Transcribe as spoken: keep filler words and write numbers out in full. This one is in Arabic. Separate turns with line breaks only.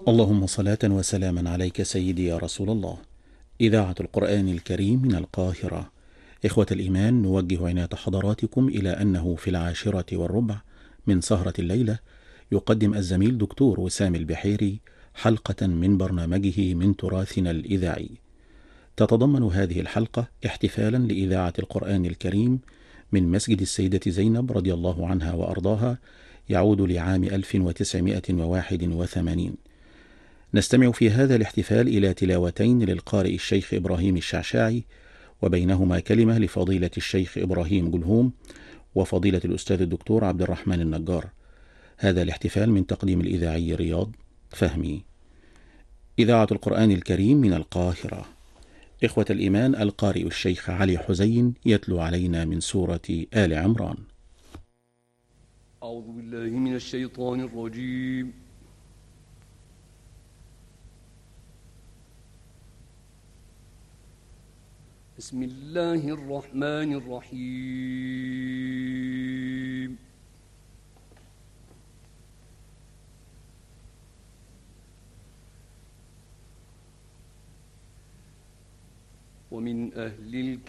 اللهم صلاة وسلاما عليك سيدي يا رسول الله. إذاعة القرآن الكريم من القاهرة. إخوة الإيمان، نوجه عناية حضراتكم إلى أنه في العاشرة والربع من سهرة الليلة يقدم الزميل دكتور وسام البحيري حلقة من برنامجه من تراثنا الإذاعي. تتضمن هذه الحلقة احتفالا لإذاعة القرآن الكريم من مسجد السيدة زينب رضي الله عنها وأرضاها، يعود لعام ألف وتسعمائة وواحد وثمانين. نستمع في هذا الاحتفال إلى تلاوتين للقارئ الشيخ إبراهيم الشعشاعي، وبينهما كلمة لفضيلة الشيخ إبراهيم جلهوم وفضيلة الأستاذ الدكتور عبد الرحمن النجار. هذا الاحتفال من تقديم الإذاعي رياض فهمي. إذاعة القرآن الكريم من القاهرة. إخوة الإيمان، القارئ الشيخ علي حزين يتلو علينا من سورة آل عمران.
أعوذ بالله من الشيطان الرجيم. بسم الله الرحمن الرحيم. ومن أهل الكتاب